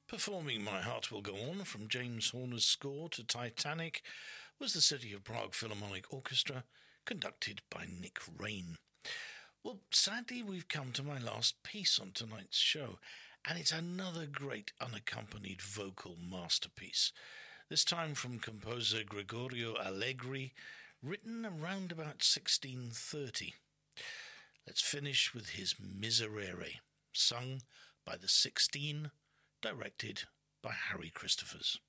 Performing My Heart Will Go On from James Horner's score to Titanic was the City of Prague Philharmonic Orchestra, conducted by Nick Rain. Well, sadly, we've come to my last piece on tonight's show, and it's another great unaccompanied vocal masterpiece, this time from composer Gregorio Allegri, written around about 1630. Let's finish with his Miserere, sung by the 16, directed by Harry Christophers.